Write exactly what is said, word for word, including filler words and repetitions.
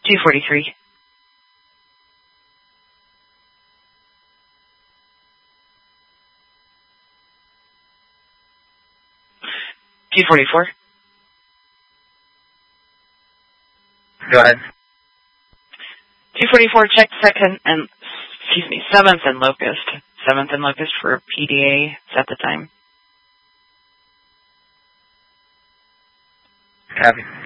two forty-three. two forty-four. Go ahead. two forty-four, check second and, excuse me, seventh and Locust. seventh and Locust for P D A. Set the time. Copy.